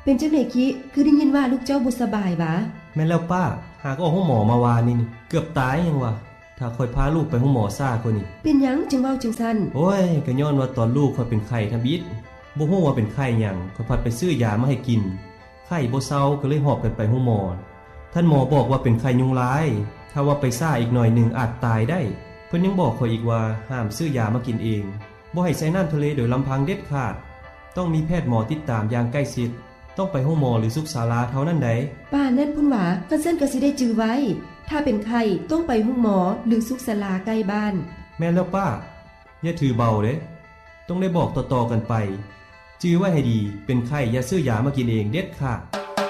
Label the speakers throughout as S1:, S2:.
S1: เป็นจังได๋คิคือได้ยินว่าลูกเจ้าบ่สบายหวะ
S2: แม่นแล้วป้าหากออกห้องหมอมาวานี่เกือบตายยังวะถ้าค่อยพาลูกไปห้องหมอซ่าคนนี้
S1: เป็นหยังจึงเว้าจังซั่น
S2: โอ้ยก็ย้อนว่าตอนลูกค่อยเป็นไข้ทำบิดบ่ฮู้ว่าเป็นไข้หยังค่อยพัดไปซื้อยามาให้กินไข้บ่เซาก็เลยหอบกันไปห้องหมอท่านหมอบอกว่าเป็นไข้ยุงลายถ้าว่าไปซ่าอีกหน่อยนึงอาจตายได้เพิ่นยังบอกข้อยอีกว่าห้ามซื้อยามากินเองบ่ให้ใส่น้ำทะเลโดยลำพังเด็ดขาดต้องมีแพทย์หมอติดตามอย่างใกล้ชิดต้องไปห้องหมอหรือสุขศาลาเท่านั้นใด
S1: ป้านั่นพุ่นหว่าคันซั่นก็สิได้จื้อไว้ถ้าเป็นไข้ต้องไปห้องหมอหรือสุขศาลาใกล้บ้าน
S2: แม่นแล้วป้าอย่าถือเบาเด้ต้องได้บอกต่อๆกันไปจื้อไว้ให้ดีเป็นไข้อย่าซื้อยามากินเองเด็ดขาด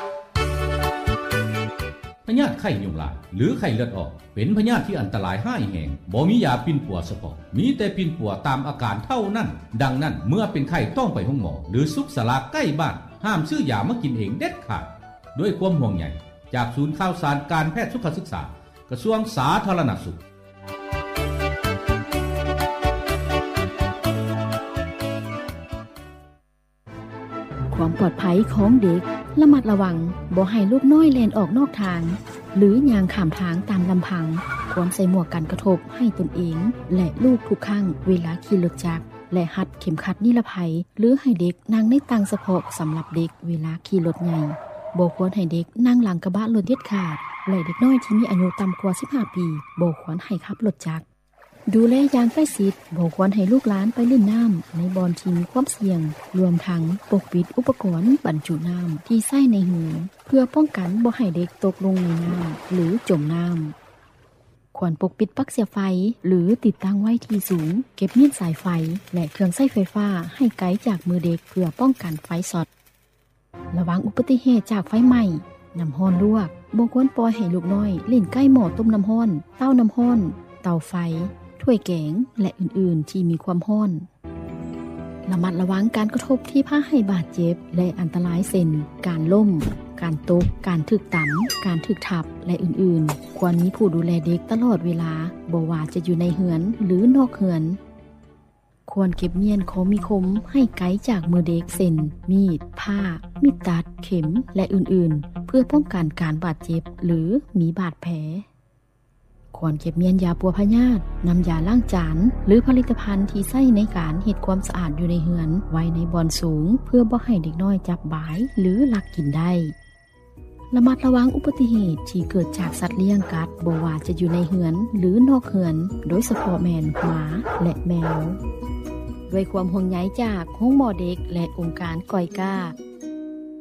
S3: พยาธิไข้ยุงลายหรือไข้เลือดออกเป็นพยาธิที่อันตรายร้ายแรงบ่มียาปิ่นปัวเฉพาะมีแต่ปิ่นปัวตามอาการเท่านั้นดังนั้นเมื่อเป็นไข้ต้องไปห้องหมอหรือสุขศาลาใกล้บ้านห้ามซื้อยามากินเองเด็ดขาดด้วยความห่วงใยจากศูนย์ข่าวสารการแพทย์สุขศึกษากระทรวงสาธารณสุข
S4: ความปลอดภัยของเด็กระมัดระวังบ่ให้ลูกน้อยเล่นออกนอกทางหรือย่างข้ามทางตามลำพังควรใส่หมวกกันกระทบให้ตนเองและลูกทุกครั้งเวลาขี่รถจักรและหัดเข็มขัดนิรภัยหรือให้เด็กนั่งในตังเฉพาะสำหรับเด็กเวลาขี่รถใหญ่บ่ควรให้เด็กนั่งหลังกระบะรถเด็ดขาดและเด็กน้อยที่มีอายุต่ำกว่า15ปีบ่ควรให้ขับรถจักรดูแลอย่างใกล้ชิดบ่ควรให้ลูกหลานไปเล่นน้ำในบ่อนที่มีความเสี่ยงรวมทั้งปกปิดอุปกรณ์บรรจุน้ำที่ใช้ในหูเพื่อป้องกันบ่ให้เด็กตกลงในน้ำหรือจมน้ำควรปกปิดปลั๊กเสียบไฟหรือติดตั้งไว้ที่สูงเก็บเงี่ยสายไฟและเครื่องใช้ไฟฟ้าให้ไกลจากมือเด็กเพื่อป้องกันไฟช็อตระวังอุบัติเหตุจากไฟไหม้น้ำร้อนลวกบ่ควรปล่อยให้ลูกน้อยเล่นใกล้หม้อต้มน้ำร้อนเตาน้ำร้อนเตาไฟถ้วยแกงและอื่นๆที่มีความร้อนระมัดระวังการกระทบที่พาให้บาดเจ็บและอันตรายเช่นการล้มการตกการถึกตั๋มการถึกทับและอื่นๆควรมีผู้ดูแลเด็กตลอดเวลาบ่ว่าจะอยู่ในเรือนหรือนอกเรือนควรเก็บเมียนของมีคมให้ไกลจากมือเด็กเช่นมีดผ้ามีดตัดเข็มและอื่นๆเพื่อป้องกันการบาดเจ็บหรือมีบาดแผลควรเก็บเมียนยาปัวพยาธิน้ำยาล้างจานหรือผลิตภัณฑ์ที่ใช้ในการเฮ็ดความสะอาดอยู่ในเรือนไว้ในบ่อนสูงเพื่อบ่ให้เด็กน้อยจับบายหรือลักกินได้ระมัดระวังอุบัติเหตุที่เกิดจากสัตว์เลี้ยงกัดบ่ว่าจะอยู่ในเรือนหรือนอกเรือนโดยเฉพาะแม่นหมาและแมวด้วยความห่วงใยจากห้องหมอเด็กและองค์การก้อยก้า